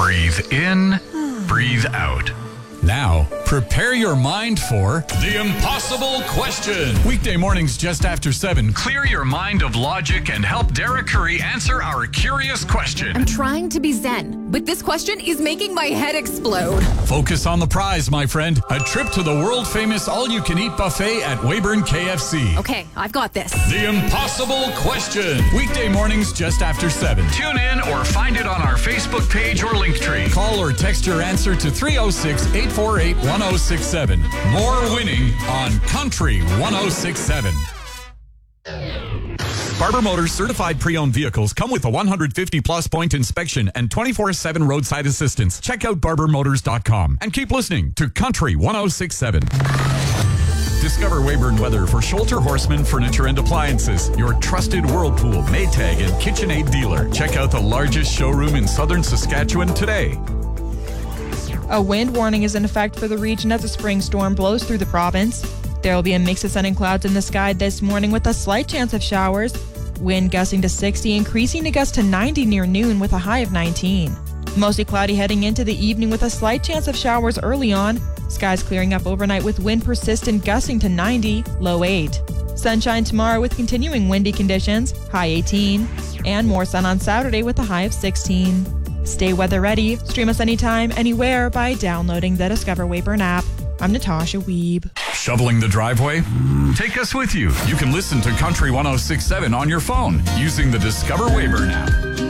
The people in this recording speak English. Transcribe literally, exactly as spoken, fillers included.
Breathe in, breathe out. Now, prepare your mind for The Impossible Question. Weekday mornings just after seven. Clear your mind of logic and help Derek Curry answer our curious question. I'm trying to be zen, but this question is making my head explode. Focus on the prize, my friend. A trip to the world-famous all-you-can-eat buffet at Weyburn K F C. Okay, I've got this. The Impossible Question. Weekday mornings just after seven. Tune in or find it on our Facebook page or Linktree. Call or text your answer to three oh six, eight four eight, one oh six seven. More winning on Country one oh six seven. Barber Motors certified pre-owned vehicles come with a one hundred fifty plus point inspection and twenty-four seven roadside assistance. Check out barber motors dot com and keep listening to Country one oh six seven. Discover Weyburn Weather for Scholter Horseman Furniture and Appliances, your trusted Whirlpool, Maytag, and KitchenAid dealer. Check out the largest showroom in southern Saskatchewan today. A wind warning is in effect for the region as a spring storm blows through the province. There will be a mix of sun and clouds in the sky this morning with a slight chance of showers. Wind gusting to sixty, increasing to gust to ninety near noon with a high of nineteen. Mostly cloudy heading into the evening with a slight chance of showers early on. Skies clearing up overnight with wind persistent gusting to ninety, low eight. Sunshine tomorrow with continuing windy conditions, high eighteen. And more sun on Saturday with a high of sixteen. Stay weather ready. Stream us anytime, anywhere by downloading the Discover Weyburn app. I'm Natasha Weeb. Shoveling the driveway? Take us with you. You can listen to Country one oh six seven on your phone using the Discover Weyburn app.